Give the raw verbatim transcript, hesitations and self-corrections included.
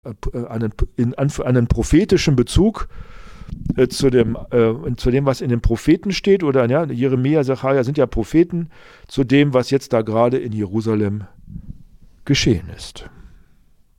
äh, einen, in, einen prophetischen Bezug äh, zu, dem, äh, zu dem, was in den Propheten steht. Oder ja, Jeremia, Sacharja sind ja Propheten zu dem, was jetzt da gerade in Jerusalem geschehen ist.